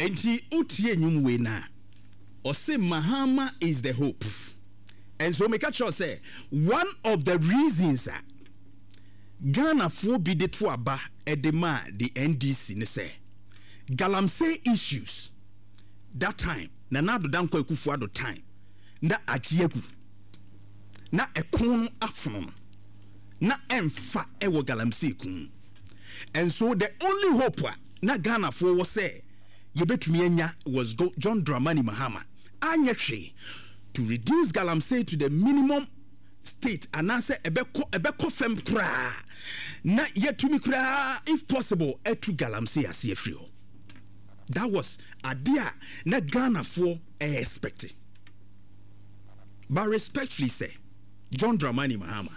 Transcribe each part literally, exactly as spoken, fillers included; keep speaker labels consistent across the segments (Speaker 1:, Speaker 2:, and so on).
Speaker 1: enti utie nyum we na or say Mahama is the hope. And so make sure say one of the reasons uh, Ghana for be the tuaba edema the N D C ne say Galamsey issues that time na na do danko ekufuado time na ajiegu na ekon afono na emfa ewo Galamsey kun. And so the only hope na Ghana for was say yebetumi anya was go John Dramani Mahama anya hwe to reduce Galamsey to the minimum state and answer ebeko ebeko fem kra na yetumi kra if possible etu Galamsey asie free. That was idea na Ghana for expecting. But respectfully say John Dramani Mahama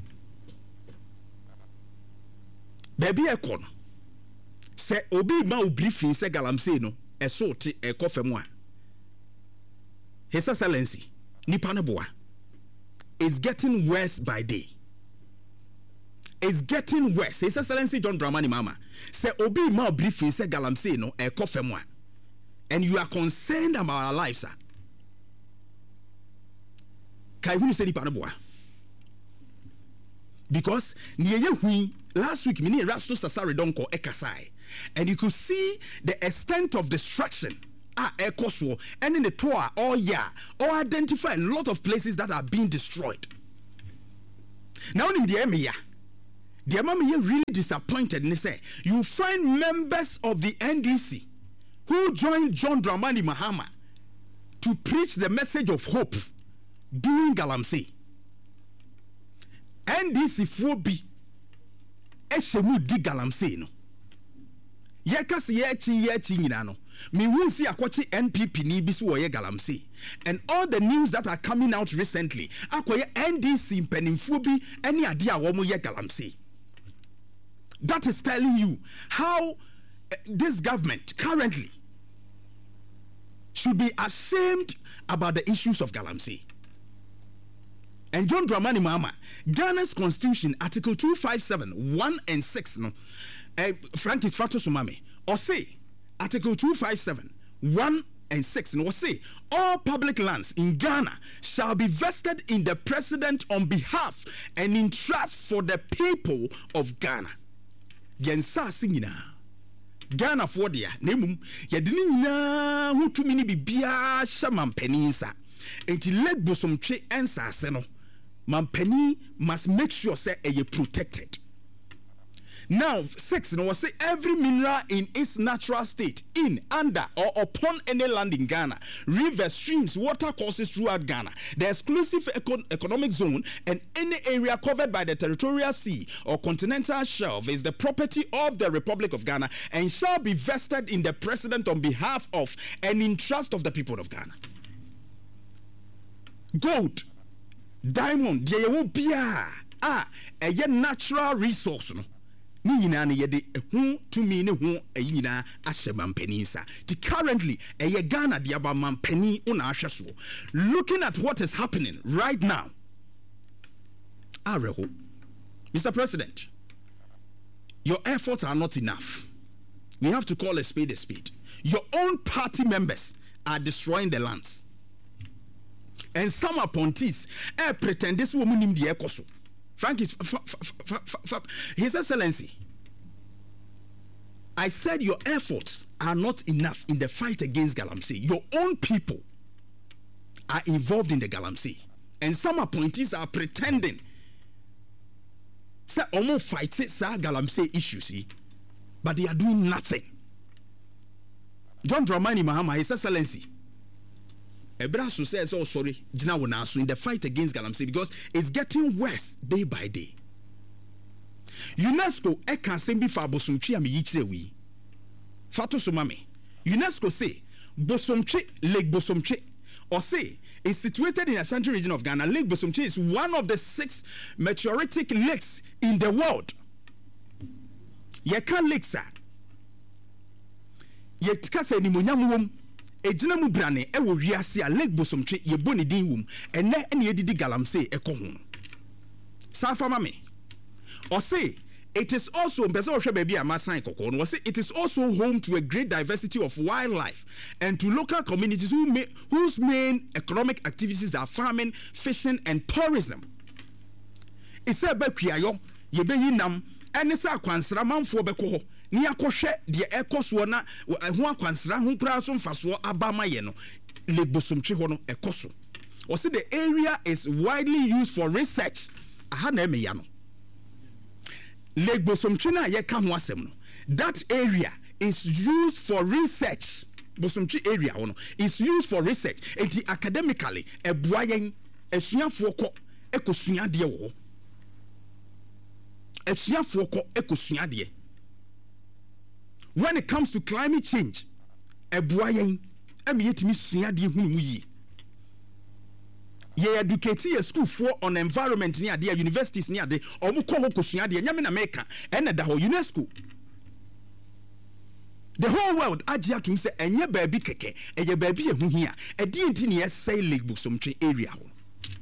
Speaker 1: baby ekon say obi ma obriefing say Galamsey no eso te ekofem a His Excellency nipa ne boa is getting worse by day. It's getting worse. His Excellency John Dramani Mahama say obi ma briefing say Galamsey no e kofem a, and you are concerned about our lives, sir. Kai hu say nipa ne boa because niye hu last week mini Rasto Sasari donko ekasai, and you could see the extent of destruction. Ah, Ekoswo, and in the tour, oh yeah, or identify a lot of places that are being destroyed. Now in the Emia, the Emia really disappointed and they say you find members of the N D C who joined John Dramani Mahama to preach the message of hope during Galamsey. N D C fobi eshemu di Galamsey no. Yekas yechi yechi nyina me won't see akwachi N P P ni bisu oye Galamsey, and all the news that are coming out recently akoye N D C penimfo bi any ade a wo mo ye Galamsey. That is telling you how uh, this government currently should be ashamed about the issues of Galamsey. And John Dramani Mahama, Ghana's constitution, Article two fifty-seven, one and six, no, uh, Frank is Fatou Sumame, or say, Article two fifty-seven, one and six, no, or say, all public lands in Ghana shall be vested in the president on behalf and in trust for the people of Ghana. Yensa singina. Ghana for dia, nemum, yadinina, who to mini bibia shaman penisa, and to let bosom tree answer seno. Mampeni must make sure say a protected. Now, six, no, say every mineral in its natural state, in, under, or upon any land in Ghana, rivers, streams, water courses throughout Ghana, the exclusive econ economic zone, and any area covered by the territorial sea or continental shelf is the property of the Republic of Ghana and shall be vested in the president on behalf of and in trust of the people of Ghana. Gold, diamond, ye wo bia, ah, a ye natural resource no. Ni nyina na yede hu tumi ne hu ayi nyina ahye mampani nsa. Ti currently a ye Ghana de aba mampani una ahwe so. Looking at what is happening right now. Areho, Mister President, your efforts are not enough. We have to call a spade a spade. Your own party members are destroying the lands. And some appointees eh, pretend this woman in the ekoso. Frank is His Excellency. I said your efforts are not enough in the fight against Galamsey. Your own people are involved in the Galamsey, and some appointees are pretending say omo fight say Galamsey issues, but they are doing nothing. John Dramani Mahama, His Excellency. Ebrasu says, oh, sorry, Jina Wonasu in the fight against Galamsey because it's getting worse day by day. UNESCO, Eka Sembi fa Bosomtri ami yichire wi. Fatou Sumame. UNESCO say, Bosomtri, Lake Bosomtri, or say, is situated in the Ashanti region of Ghana. Lake Bosomtri is one of the six meteoritic lakes in the world. Yeka lakes are. Yeka se ni munyamuwom. Ejina mu brane e wo wiase a Lake Bosomtwe ye boni din wum ene ene yedidi Galamsey e ko hu. Sa fama me. O say it is also it is also home to a great diversity of wildlife and to local communities who may, whose main economic activities are farming, fishing, and tourism. It's a bequiayo, yebeyi nam, and it's a kwansra manfo beko. Ni akoshe de ekoso na ho akwansra ho kura so mfaso abama ye no le bosomtwe ho no ekoso. O say the area is widely used for research. Aha na me ya no. Lake Bosomtwe na ye ka ho asem no. That area is used for research. Bosomtwe area no is used for research. Enti academically eboa yen asuafo ko ekosua de wo. Asuafo ko ekosua de. When it comes to climate change, eboa yen emi yetimi sua de hu mu yi. Ye educate a school for on environment near the universities near the omuko hokosua de nyame na meka ene da ho UNESCO. The whole world agia to say enye baabi keke eye baabi ehu hia edi enti ne say Lake Bosomtwe area ho.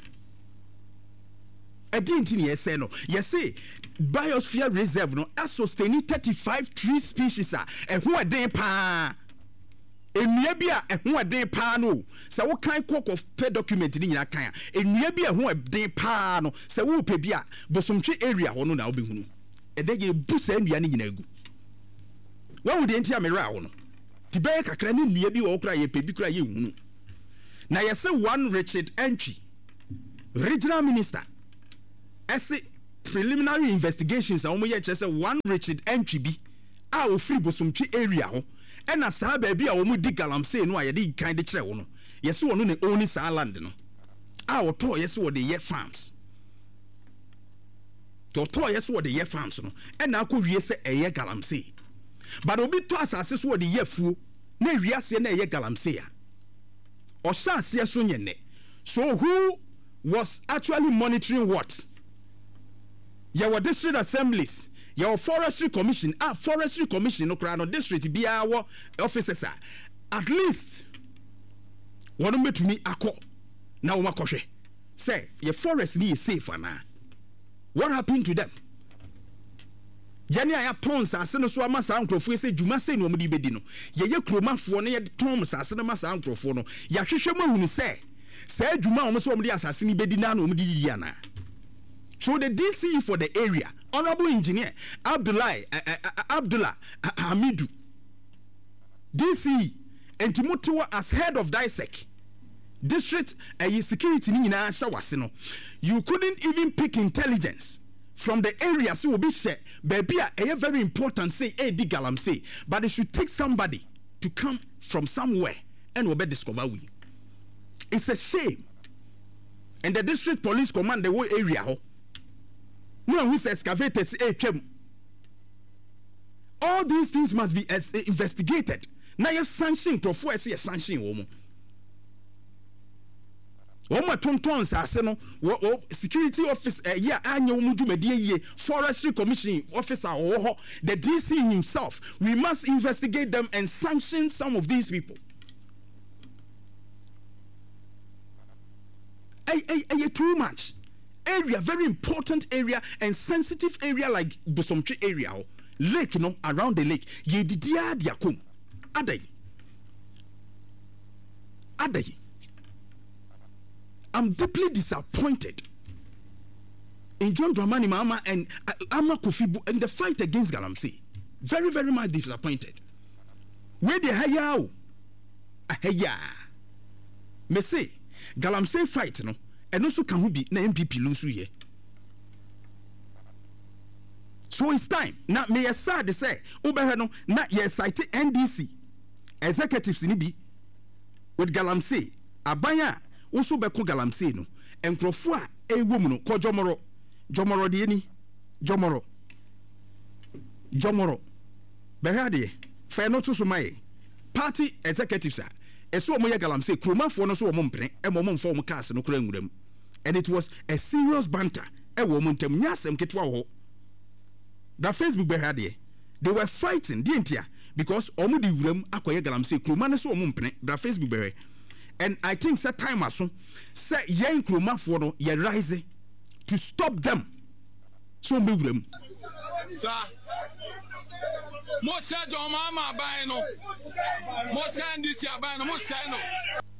Speaker 1: Edi enti ne say no ye say biosphere reserve no a sustain thirty-five tree species a ehu eden pa. Enua bia eho eden pa no se wo kan cock of per document ni nyina kan enua bia eho eden pa no se wo pe bia Bosomtwe area ho no na obehunu edege busa enua ni nyina egu wo de enti amera ho no tibe kakra ni enua bi wo kra ye pe bi kra ye hunu na ye se one Richard Entry regional minister ese preliminary investigations a wo ye che se one Richard Entry bi a ofiri Bosomtwe area ho ena saa baabi a wo mu di galamsey no a ye di kan de kire wo no yesi wo no ne own saa land no a wo to yesi wo de ye farms to to yesi wo de ye farms no ena akɔwie se eye galamsey but obi to asase so wo de ye fuo na wiase na eye galamsey a o sha ase so nyene. So who was actually monitoring what? Your district assemblies, your forestry commission, ah forestry commission no kra no district bia wo officers are at least one metumi akọ na wo makọhwe say your forest ni is safe ana. What happened to them? Jani aya tons ase no so ama sa nkrofo ese dwuma se no omudi bedi no ye ye kromafo no ye tons ase no ma sa nkrofo no ya hwehwe mahunu se say dwuma omo so omudi asase ni bedi na no omudi didi ana. So the D C E for the area, Honorable Engineer Abdullah uh, uh, Abdullah uh, Hamidu, D C E and Timothy as head of D I S E C, district uh, security ni na shawasino. You couldn't even pick intelligence from the area, so will be share. Baby, a very important say, eh, di galamsey, but it should take somebody to come from somewhere and will be discover we. It's a shame. And the district police command the whole area. No one who excavators a chem. All these things must be as, uh, investigated. Now you're sanctioning to force a sanctioning woman. Oma tontons aseno wo security office uh, yeah anya umudu medie forestry commission officer oh the D C himself. We must investigate them and sanction some of these people. Ay, ay, ay, too much. Area, very important area and sensitive area like Bosomtwe area, lake, you know, around the lake. Ye didia diakum. Adai. Adai. I'm deeply disappointed in John Dramani Mahama and uh, Ama Kofi and the fight against Galamsey. Very, very much disappointed. Where the hayao? Ahaya. Me say, Galamsey fight, you know. And also can be na M P P lose ye. So it's time. Now may I sad say, Oberhano, not ye cite N D C executives ni bi with Galamsey. Abaya also beko Galamsey no. And Krofua a woman ko Jomoro. Jomoro di ni. Jomoro. Jomoro. Behade. Fair not to sumaye. Party executives are. Eso mo ye Galamsey kromafo no so mo mpene e mo mo mfo mo cars no kura nwuram, and it was a serious banter e wo mo ntam nyasem ketwa ho da Facebook be hade they were fighting the entia because omo di wuram akoye Galamsey kroma no so mo mpene da Facebook be, and I think set time aso say yen kromafo no ye rise to stop them so mo wuram
Speaker 2: Sir. Most said your mama buy no. Most send this year buy no. Most send no.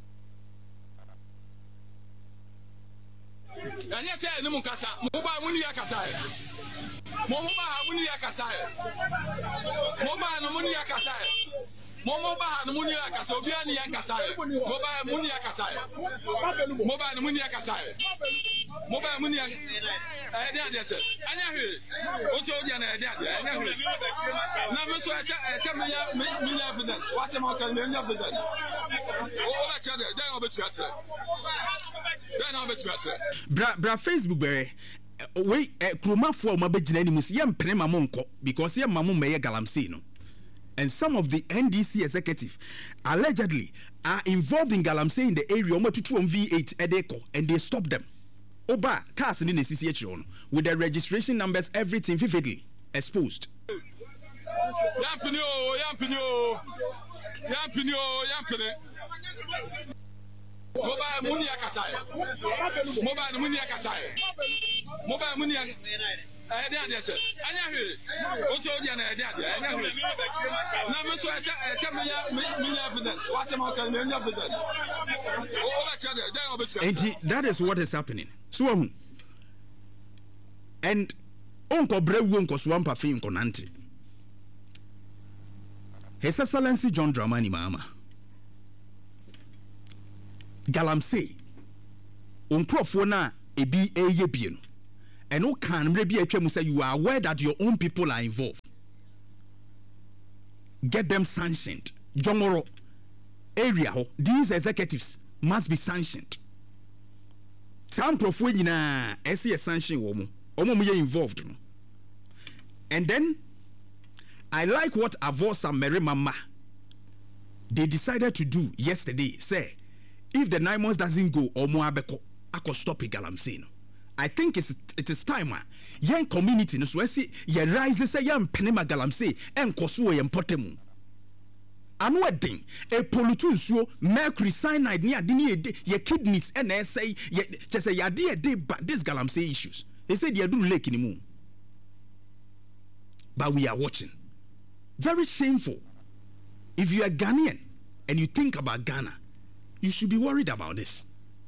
Speaker 2: And yes, I know Mukasa. Mobile money Akasai. Mobile money Akasai. Mobile money Akasai. Mobile money Akasai. Obiani Akasai. Mobile money Akasai. Mobile money Akasai. Mobile money Akasai. I did this. I know. What's your idea? I know. Now, so I tell me, me business. What's the matter? Me business. Oh, I tell you, then I'll be better. Then I'll be better.
Speaker 1: Bra, bra, Facebook, be. We, Kruma for my bedroom animals. Yam Prema Monko because yam Mamu Mayor Galamsey no. And some of the N D C executive allegedly are involved in Galamsey in the area almost to two V eight Edeko, and they stop them. Oba cars in the C C H on with their registration numbers, everything vividly exposed.
Speaker 2: Yampino, Yampino, Yampino, Yampino. Mobile money Akasai. Mobile money Akasai. Mobile money. I did this. I know. What's your idea? I know. Now, so I tell me, me business. What's the matter? Me business. Oh, I tell you, then I'll be better.
Speaker 1: And that is what is happening. So, and Uncle Brave Uncle Swampa Film Conantri. His Excellency John Dramani Mama Galamsey Unprofona Ebi Eyebian. And no can maybe say you are aware that your own people are involved. Get them sanctioned. Jomoro area, these executives must be sanctioned. Some professional S C S sanction woman, omo involved. And then I like what Avos and Mary Mama they decided to do yesterday. Say if the nine months doesn't go, omo abeko, I could stop it. Galamsey. I think it's, it is time. Young community, no so see, ye rise, say, young Penema Galamsey, and Kosuo and Potemu. I'm wedding a pollution, so mercury cyanide near your kidneys, and they say, just say, ya dear day, but this Galamsey issues. They said, you do lake in the moon. But we are watching. Very shameful. If you are Ghanaian and you think about Ghana, you should be worried about this.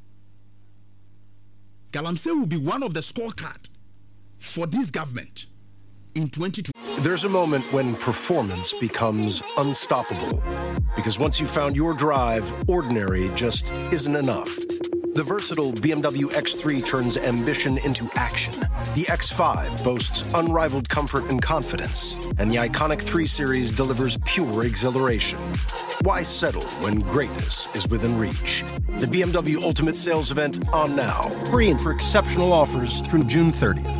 Speaker 1: Galamsey will be one of the scorecard for this government in twenty twenty.
Speaker 3: There's a moment when performance becomes unstoppable. Because once you've found your drive, ordinary just isn't enough. The versatile B M W X three turns ambition into action. The X five boasts unrivaled comfort and confidence. And the iconic three Series delivers pure exhilaration. Why settle when greatness is within reach? The B M W Ultimate Sales Event on now. Hurry in for exceptional offers through June thirtieth.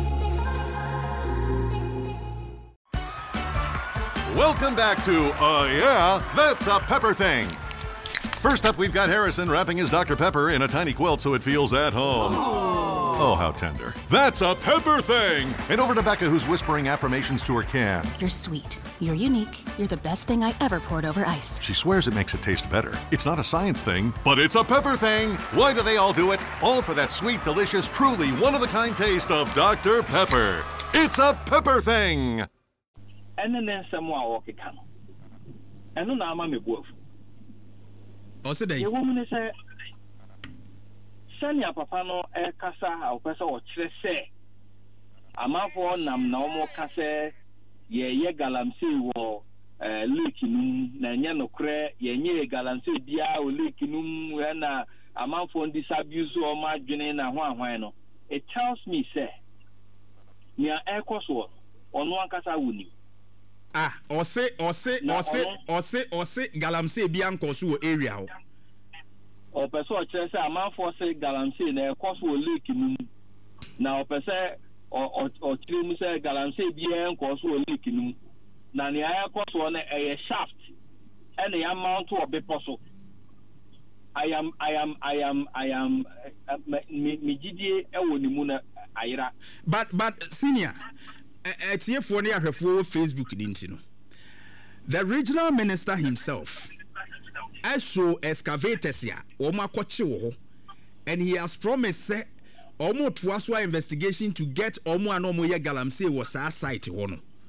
Speaker 4: Welcome back to Uh Yeah, That's a Pepper Thing. First up, we've got Harrison wrapping his Doctor Pepper in a tiny quilt so it feels at home. Oh, how tender. That's a Pepper Thing! And over to Becca, who's whispering affirmations to her can.
Speaker 5: You're sweet. You're unique. You're the best thing I ever poured over ice.
Speaker 4: She swears it makes it taste better. It's not a science thing, but it's a Pepper Thing! Why do they all do it? All for that sweet, delicious, truly one-of-a-kind taste of Doctor Pepper. It's a Pepper Thing!
Speaker 6: And then someone walk it can. And no, I'm a wolf.
Speaker 1: Also, the
Speaker 6: woman said, Sanya Papano, a cassa, or person or say, I'm out for nam no more cassa, ye ye galamsey war, leaking, Nanyano cray, ye ye galamsey dia, or leaking, when I'm out for disabuse or margin and one. It tells me, say, near air cosworth, on one cassa winning.
Speaker 1: Ah, or say, or say, or say, or say, or say, Galamsey Bianco Su area.
Speaker 6: Or person says, a man for say Galamsey, and a cost will leak in. Now, per se, or or Tim say Galamsey Bianco will leak in. Now, the air cost one a shaft, and the amount to a bit possible. I am, I am, I am, I am, Mijidi Ewonimuna Ira.
Speaker 1: But, but, senior. It's here for near her full Facebook didn't you know. The regional minister himself has show excavators here, Oma Kochiwo, and he has promised say Omo Twaswa investigation to get Omo and Omo Galamsey was our site one.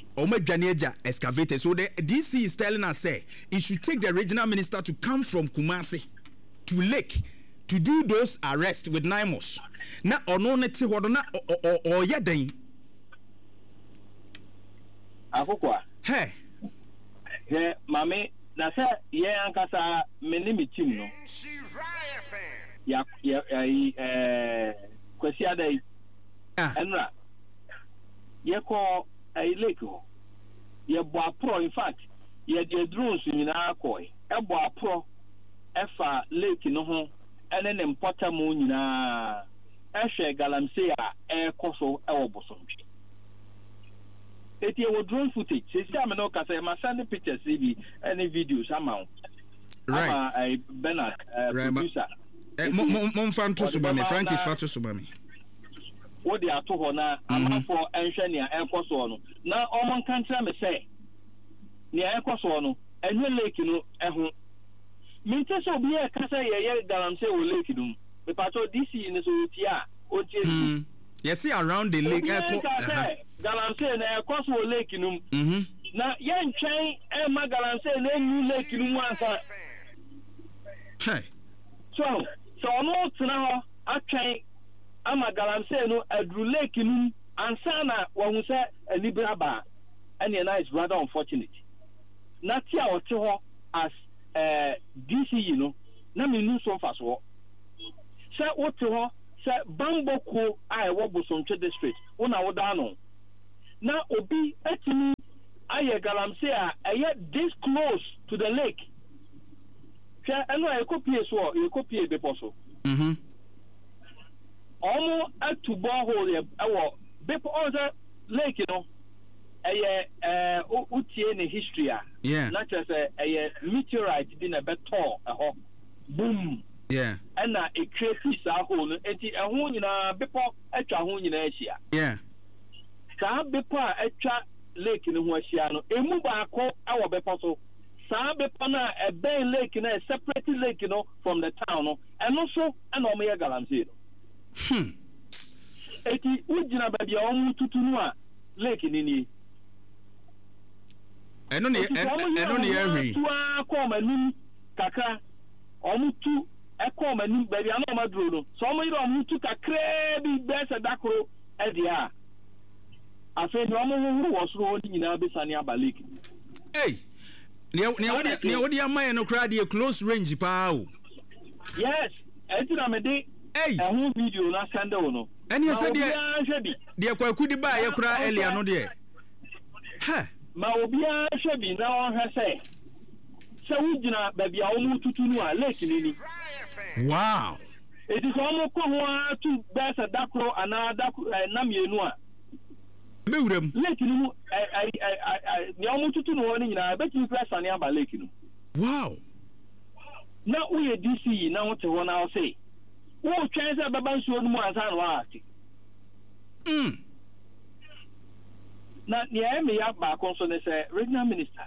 Speaker 1: Omadjaneja excavated. So the D C is telling us say it should take the regional minister to come from Kumasi to Lake to do those arrests with Naimos. Na ono neti hodo na o yeden.
Speaker 6: Akokwa.
Speaker 1: Hey.
Speaker 6: He mame na say ye ankasa meni mi team no. Ya ya eh kwesi adai. Ah. Enra. Ye ko ai lake ho. Ye bo apro, in fact ye de drones nyina akoi. E bo apro efa lake no ho ene ne mpota mu nyina. Ehwe galamsey a e koso e wo bosomtwe. Eti e drone footage. Se see am no ka say ma send pictures bi any videos amount.
Speaker 1: Right.
Speaker 6: Ama uh, Bernard uh, right, producer.
Speaker 1: Eh mom fan to subami Frankie Fato subami.
Speaker 6: What they are to ho na ama for enhwe ne e koso no. Na omon kan tira me say ne e koso no enwe lake no e ho. Minte so bi e ka say ye ye galamsey wo lake dum. Me pato D C in so tia o tie.
Speaker 1: Yes, see around the lake airport.
Speaker 6: Galamsey na e koso wo lake num.
Speaker 1: Mhm.
Speaker 6: Na ye ntwen e ma galamsey na enyu lake num ansa.
Speaker 1: Hey.
Speaker 6: So, so no tena ho atwen ama galamsey no adru lake num ansa na wo hu se anibra ba. And na is rather unfortunate. Na tia o te ho as uh, D C you know, na me nu so fa so. Se o te ho se Bamboko ai wo Bosomtwe district, una wo da no. Na obi etimi aye galamsey a aye this close to the lake. Sha eno e copy so, e copy be poso.
Speaker 1: Mhm.
Speaker 6: Omo atu borehole e wo be poso lake no. Aye eh utie ne history a.
Speaker 1: Yeah.
Speaker 6: Na just aye meteorite bi na beto e ho. Boom.
Speaker 1: Yeah.
Speaker 6: And na e create sa hole no enti ehun nyina bepo atwa ho nyina ahia.
Speaker 1: Yeah.
Speaker 6: Sa bepo a atwa lake no ho ahia no emu baako awo bepo so. Sa bepo na e ben lake na a separate lake no from the town no. And also and o me galamsey no.
Speaker 1: Hmm.
Speaker 6: Eti ujina ba bia o mu tutunu a lake ni ni.
Speaker 1: Eno ne eno ne ehwe.
Speaker 6: Tu akọ manum kakra. Omutu ekọ manum ba bia na o maduro no. So omo yire omutu kakra bi bese dakoro e dia. Afi ni omo hu wo soro oni nyina be sane abalek.
Speaker 1: Hey. Ne ne ne odi amaye no kra de close range pa o.
Speaker 6: Yes, enti na me de
Speaker 1: hey.
Speaker 6: Ehun video na send o no.
Speaker 1: Eni ese de de kwakudi ba ye kra elia no de. Ha.
Speaker 6: Ma obi a hwe bi na on hwe se. Se wugina ba bia o mu tutunu a lake ni ni.
Speaker 1: Wow.
Speaker 6: It is almost ko ho to besa dakro ana dakro na mienu a.
Speaker 1: Be wurem.
Speaker 6: Lake ni mu ai ai ai ni o mu tutunu ho ni nyina be ti press ani aba lake ni.
Speaker 1: Wow.
Speaker 6: Na uye D C na wote ho na o say. Wo twen se baba nsuo no mu ansa no ati.
Speaker 1: Mm.
Speaker 6: Na ni e me ya ba konso ne se regional minister.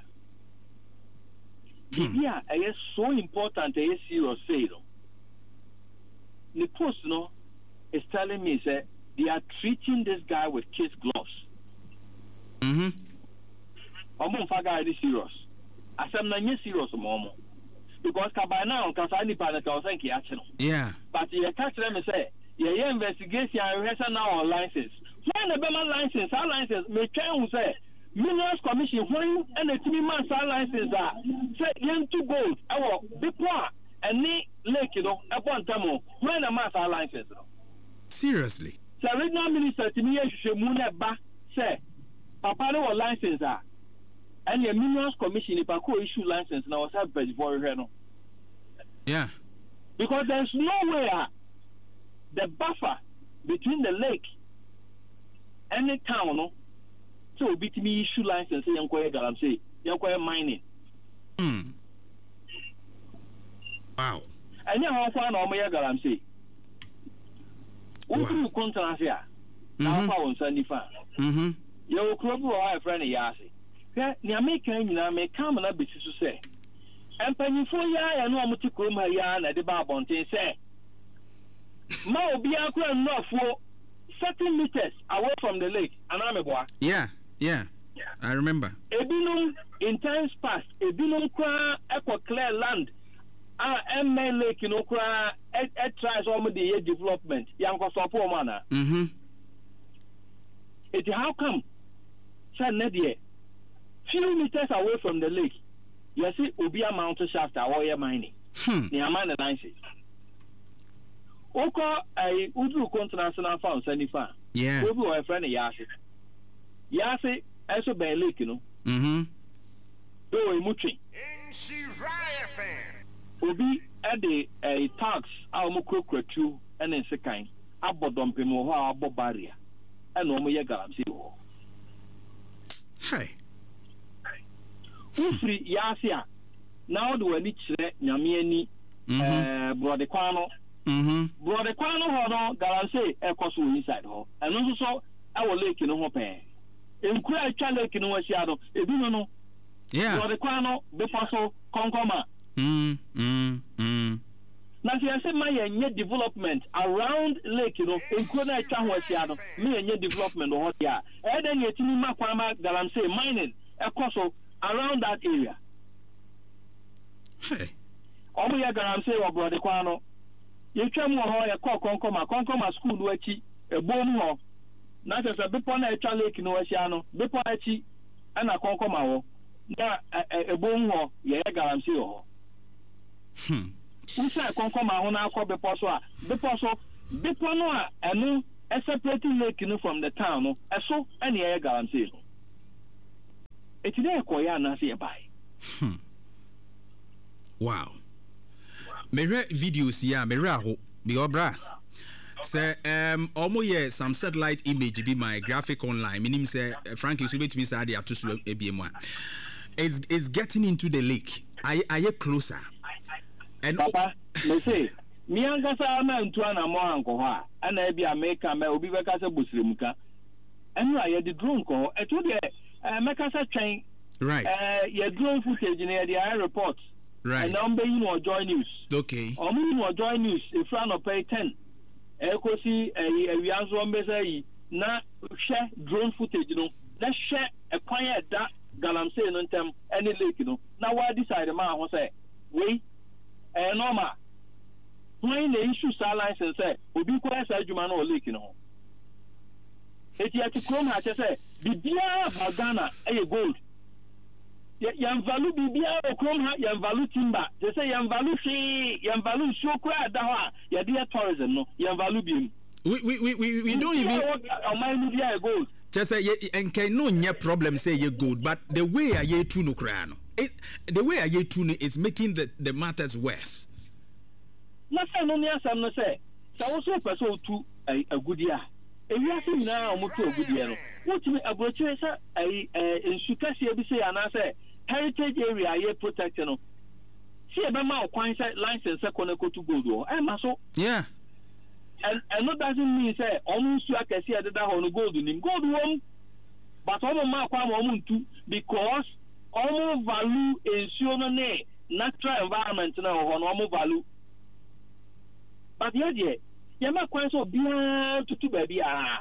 Speaker 6: Hmm. Yeah, it's so important to serious say no. The post no is telling me that they are treating this guy with kid gloves.
Speaker 1: Mm-hmm.
Speaker 6: Omo fa guy is serious. Asem na nye serious momo. Because ka by now ka sa ni pa na ka osan ki ache no.
Speaker 1: Yeah.
Speaker 6: But you catch them say, yeah, investigation and rehearsal now on license. When the Bema license, our license, me tell you say, Minerals Commission, when and the three months our license are, say, young to gold, our big one, and ni lake, you know, upon Tamo, when a mass our license.
Speaker 1: Seriously.
Speaker 6: So, regional minister to me, should moon ba, say, Papa, no license are, and the Minerals Commission, if I could issue license, now was have before you.
Speaker 1: Yeah.
Speaker 6: Because there's nowhere the buffer between the lake and the town, no. So bit me issue license young quiet galamsey, young quiet mining.
Speaker 1: Hmm. Wow.
Speaker 6: And you have found all my galamsey. What do you contrast here? Now on Sunday fan.
Speaker 1: Mm-hmm.
Speaker 6: Your club or a friend yasi. Near making you may come and be to say. And penny for ya and no muticum yan at the barbonte say. Ma be a enough for thirty meters away from the lake, and I'm a boy.
Speaker 1: Yeah, yeah. I remember.
Speaker 6: Ebinum in times past, Ebinum kra echo clear land. Ah, M L Lake, you know, kra et tries all the development. Young Kosopo mana.
Speaker 1: Mm-hmm.
Speaker 6: It how come? San Nadia. Few meters away from the lake, you see Ubia Mountain Shaft or mining.
Speaker 1: Hmm.
Speaker 6: Near mine and Oko a Udu International Farm Sanifa.
Speaker 1: Yeah.
Speaker 6: Ubu a friend of Yasi. Yasi, also by lake, you know.
Speaker 1: Mm-hmm.
Speaker 6: Do a muchi. Ubi at the a tax, our Mukro two, and in second, Abodom Pimoha, Abo Barrier, and Omoya Galaxy.
Speaker 1: Hey.
Speaker 6: Ufri Yasia. Now do a niche Yamiani, uh, Brother Quano.
Speaker 1: Mm-hmm.
Speaker 6: Brother Quano, Hono, Galaxy, a cost inside her, and also our lake in Hope. Inquire Child Lake in Wasiado, if you know.
Speaker 1: Yeah.
Speaker 6: Brother Quano, Befaso, Concoma.
Speaker 1: Mm, mm, mm.
Speaker 6: Now, I said, my new development around Lake, you know, in Kuna Chawasiado, me and your development or what, yeah. And then you tell me, Makwama, Galamse, mining, a cost around that area.
Speaker 1: Hey.
Speaker 6: Omo ya Galamse or Brother Quano. You come more a call Concoma, Concoma school, Wachi, a bone hall. Not as a Bipon a Child Lake in Wasiano, Bipoachi, and a Concoma. Now, a bone hall, yeah, Galamse.
Speaker 1: Hmm.
Speaker 6: Usa Concoma on our call Beposo, Beposo, Biponoa, and a separating lake from the town, a so any air Galamse. It's there, Koyana, see a buy.
Speaker 1: Hmm. Wow. Mirror videos, yeah, mirror, be obra. Say, um, almost yeah, some satellite image be my graphic online. Meaning, say, Frankie, so to be sad, they have to be one. It's it's getting into the lake. I I get closer. And
Speaker 6: Papa, me say, me and Gasa man to an amount of her, and I be a maker, may be a casa buslimuka. And I had the drone call, I told you, uh, Macassa train,
Speaker 1: right,
Speaker 6: uh, your drone footage in the airport.
Speaker 1: right.
Speaker 6: And I'm being or joy news.
Speaker 1: Okay.
Speaker 6: I'm being or joy news in front of pay ten. Echo see a Yazo Mesa, na share drone footage, you know. Let's share a quiet that Galamse and them any lake, you know. Now, why decide a man was say, wait, and normal. When the issue silence and say, will be quite a human or lake, you know. It's yet to come, I say, the beer Bagana, a gold. Yan value bibia okrom ha yan value timber they say yan value she yan value so kwa da ha ya dia tourism no yan value bim
Speaker 1: we we we we, we don't even
Speaker 6: o my media gold
Speaker 1: just say and can no nya problem say you good but the way are you to no kra no it the way are you to is making the the matters worse
Speaker 6: na say no nya sam no say so so person to a goodie ewi afi na o mo to goodie no what me abrochi say ai ensukasi e bi say ana say heritage area ye protected no see ebe ma kwan say license ekoneko to gold o e ma so
Speaker 1: yeah
Speaker 6: and and no doesn't mean say omu nsu akese ededa ho no gold nim gold wom but omu ma kwa ma omu ntu because omu value ensuo no ne natural environment na ho no omu value but yeah yeah ye ma kwan so bia tutu ba bia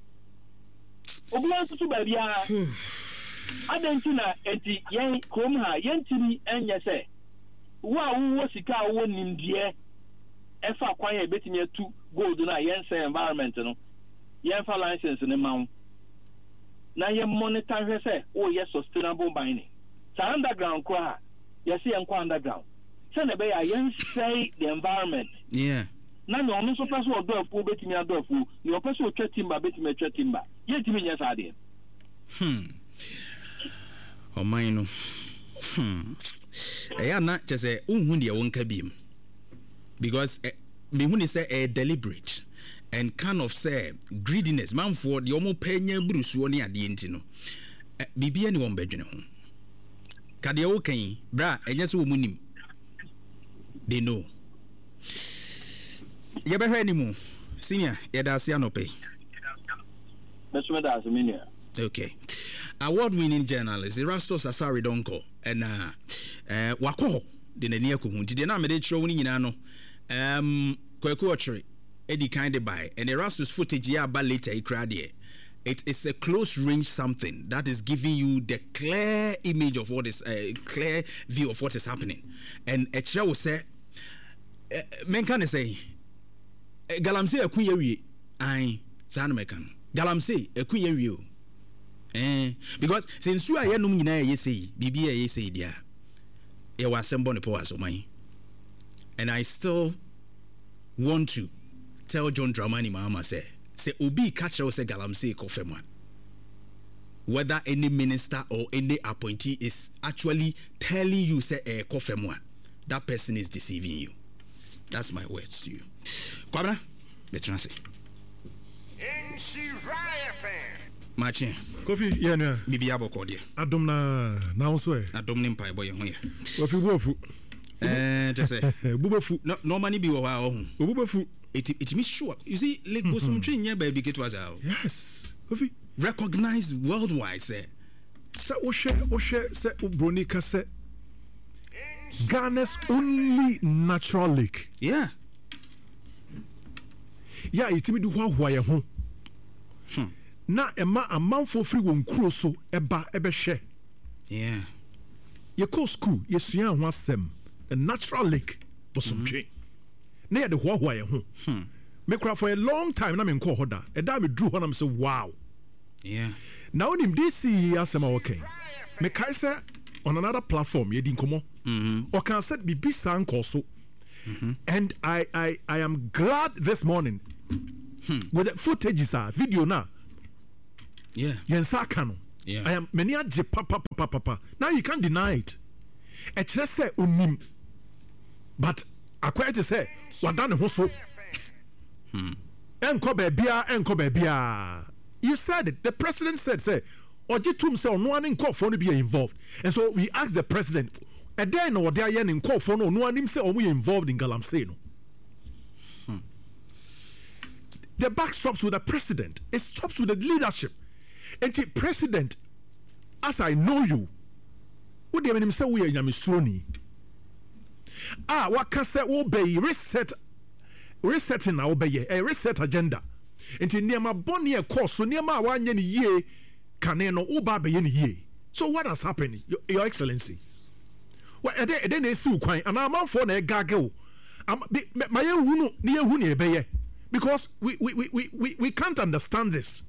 Speaker 6: obia tutu ba bia adentina enti yen krom ha yentini enye se wa wo sika wo nimdie efa kwan e betimi atu gold na yen say environment no yen fa license ne mawo na yen monitor hwe se o ye sustainable mining sa underground ko ha ye se yen ko underground se na be ya yen say the environment
Speaker 1: yeah
Speaker 6: na no no so person odo afu betimi ado afu ni o person otwa timber betimi atwa timber yentimi nya sa de
Speaker 1: hmm o mine hmm eh na chese unhu de wonka biem because eh, me hu ni say eh, deliberate and kind of say greediness man for the omo panya brusuo ne ade enti no eh, bibia ni won badwene ho kade wo kan bra enye se wo munim they know ye be hwe ni mu senior ye da sia no pay
Speaker 6: Mister Medas Minia
Speaker 1: okay award-winning journalist Erastus Asare Donko and uh uh wako de nani akohu de na me de kire woni nyina no um kwaku ochre edi kind by and Erastus footage ya ba later ikra de It is a close range something that is giving you the clear image of what is a uh, clear view of what is happening. And a chair will say, men can say, Galamsey a query, I San Mekan. Galamsey a query. Eh, because since you are young, you say, B B A say, dear, it was some bonnet of mine. And I still want to tell John Dramani Mahama say, say, Obi catcher say Galamsey Kofema. Whether any minister or any appointee is actually telling you, say, eh, Kofema, that person is deceiving you. That's my words to you. Kwabra, let's say.
Speaker 7: In Shiraya fan.
Speaker 1: Machin.
Speaker 8: Kofi, yeah, no.
Speaker 1: Bibi aboko de.
Speaker 8: Adom na na onso e.
Speaker 1: Adom ni mpa ebo ye ho ye.
Speaker 8: Kofi buafu.
Speaker 1: Eh, just say.
Speaker 8: Bubafu.
Speaker 1: No, no money be wo ha ho.
Speaker 8: Bubafu.
Speaker 1: It it me sure. You see, like bosum train nya ba bi get was out.
Speaker 8: Yes. Kofi.
Speaker 1: Recognized worldwide say.
Speaker 8: Say o she o she say Broni ka say Ghana's only natural lake.
Speaker 1: Yeah.
Speaker 8: Yeah, itimi du ho ho ye ho.
Speaker 1: Hmm.
Speaker 8: Na ema amanfo free won kuro so eba ebehwe.
Speaker 1: Yeah.
Speaker 8: Ye ko school ye sua ho asem the natural lake bosomtwe. Na ye de ho ho ye ho.
Speaker 1: Hmm.
Speaker 8: Me cry for a long time na me nko ho da. E da me drew ho na me say wow.
Speaker 1: Yeah.
Speaker 8: Now onim D C asem a okay. Me kai say on another platform ye di nkomo.
Speaker 1: Mhm.
Speaker 8: O can said be bisa nko so.
Speaker 1: Mm-hmm.
Speaker 8: And I I I am glad this morning hmm. with the footages are video now.
Speaker 1: Yeah.
Speaker 8: Yensa kano.
Speaker 1: Yeah.
Speaker 8: I am many aje papa papa papa. Now you can't deny it. E kire say onim. But akwa to say wadane ho so.
Speaker 1: Hmm.
Speaker 8: Enko ba bia enko ba bia. You said it. The president said say ojitum say ono an nko for no be involved. And so we asked the president and then no dey aye nko for no no anim say omo involved in Galamsey no.
Speaker 1: Hmm.
Speaker 8: The back stops with the president. It stops with the leadership. And the president, as I know you, what do you mean say we are Yamisoni? Ah, what can say will be reset, resetting our be a reset agenda. And in near my bonny course, so near my one year, caneno uba be ye. So what has happened, Your, Your Excellency? Well, and then they sue quite, and I'm out for a gaggle. I'm my own near Huni be because we we, we, we, we can't understand this.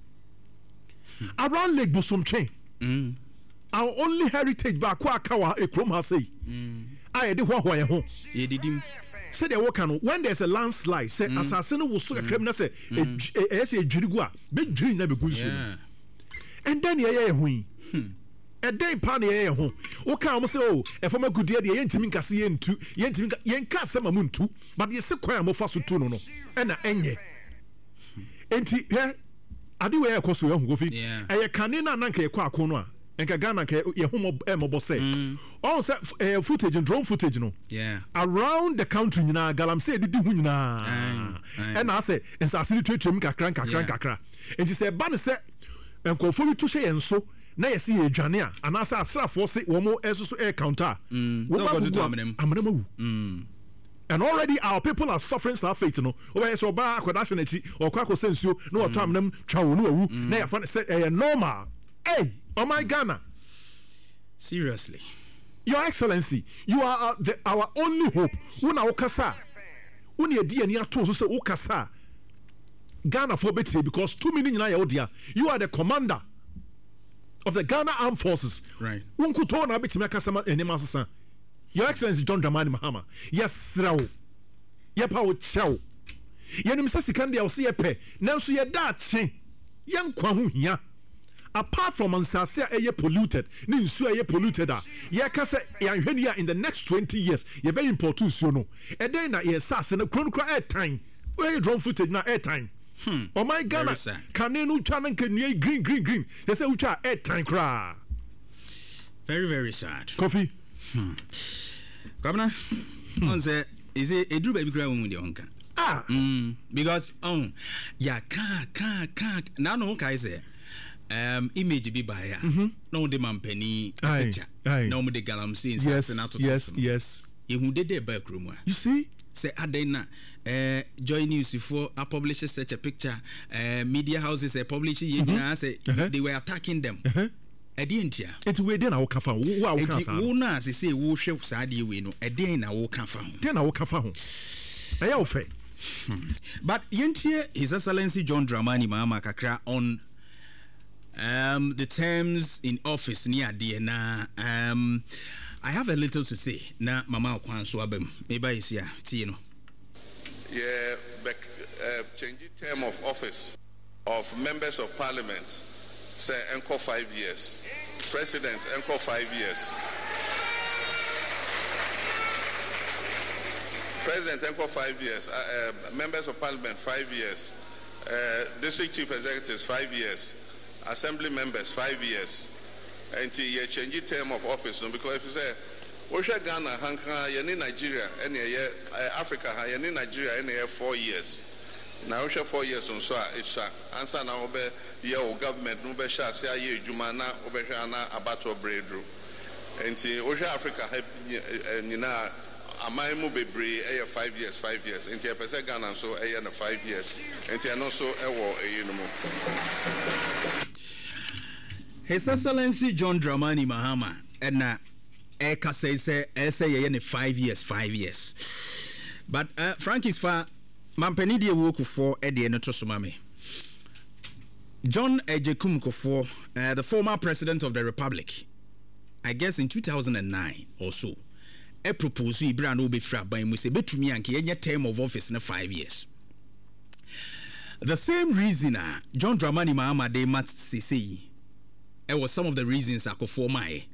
Speaker 8: Around Lake Bosomtwe,
Speaker 1: Mm.
Speaker 8: our only heritage back Kwakawa a chrome has say. I did what I home.
Speaker 1: Ye did him.
Speaker 8: Said they work on when there's a landslide, say assassin will so a criminal say a say Jirigua, big dream never good.
Speaker 1: Yeah.
Speaker 8: And then ye hui. A day pan ye home. Okay, I must say, oh, if I'm a good dear, the Yentimin Cassian too, Yentimin Yanka Samamun too, but you say quite more fast to no, and a enye. Enti, yeah. Adi we akoso ye hugo fi e kanina na nka ekwa akono a enka Ghana ka ye homo e mobo say all say footage and drone footage no
Speaker 1: yeah
Speaker 8: around the country nyina Galamsey didi hu nyina and I say ensase twetwem kakra kakra kakra enti say ba ne say enkofo bi to hye enso na ye see edwane a anasa asrafo se wo mo esusu air counter wo ba go amnamawu mm and already our people are suffering some fate no over so ba akwadaso na chi or kwako sensuo no oto amnam twawo no awu na ya fa say eh normal hey oh my Ghana
Speaker 1: seriously
Speaker 8: Your Excellency you are uh, the, our only hope una okasa una edi ani ato so say okasa Ghana for better because two million nyina ya odia you are the commander of the Ghana Armed Forces
Speaker 1: right
Speaker 8: unkuto na betimi akasa enema sesa Your Excellency John Dramani Mahama, yes, raw. Yepa o chow. Yenim sa sikandi a ose yepe, nanso ye da ache. Yen kwa hu hia. Apart from ansase a ye polluted, ni nsu a ye polluted a, ye ka se yanhwani a in the next twenty years, ye be import nsu no. E den na ye sase na kron kra airtime. Where drone footage na airtime. Hmm. Oh my Ghana, kane no twa na nkania green green green. They say ucha airtime kra.
Speaker 1: Very very sad.
Speaker 8: Coffee.
Speaker 1: Hmm. Governor, hmm. on say is it a drew baby cry with the uncle?
Speaker 8: Ah,
Speaker 1: mm, because um, yeah, ka ka ka. Now no kai say um image be by ya. Mm-hmm. No the man penny picture. No mo the Galamsey
Speaker 8: yes,
Speaker 1: yes,
Speaker 8: yes, yes.
Speaker 1: You who did the back room.
Speaker 8: You see,
Speaker 1: say adena uh, Joy News for a publisher such a picture uh, media houses a publisher mm-hmm. say uh-huh. they were attacking them uh-huh. Edientia
Speaker 8: it we then our kafa wo our kafa
Speaker 1: wo na say say wo hwe saade we no eden na wo kafa ho
Speaker 8: den na wo kafa ho aya wo fe
Speaker 1: but yentie His Excellency John Dramani Mahama kakra on um the terms in office near ade na um I have a little to say na mama kwan so abam me ba isia tie no
Speaker 9: yeah back uh, changing term of office of members of parliament say enko five years president enko five years president enko five years uh, uh, members of parliament five years uh, district chief executives five years assembly members five years until you change the term of office no because if you say Osha Ghana hanka ye ni Nigeria and ye Africa ha ye ni Nigeria and ye four years now Osha four years on so it's answer na obe ye o government no be sha say ye adwuma na obe hwa na abato bredro enti Osha Africa ha ni na amai mu bebre e five years five years enti e pese Ghana so e na five years enti no so e wo e no mo.
Speaker 1: His Excellency John Dramani Mahama and na eka say say say ye ne five years five years but uh, Frank is far mampani de wo kufo e de no to so mame John Ejekum Kufuor, uh, the former president of the republic, I guess in two thousand nine or so e propose ibra no be fra ban mu se betumi anke ye term of office na five years. The same reason uh, John Dramani Mahama de mat say say it was some of the reasons I could form my